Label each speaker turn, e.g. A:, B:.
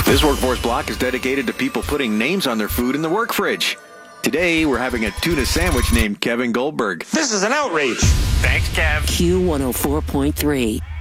A: This workforce block is dedicated to people putting names on their food in the work fridge. Today, we're having a tuna sandwich named Kevin Goldberg.
B: This is an outrage.
C: Thanks, Kev.
D: Q104.3.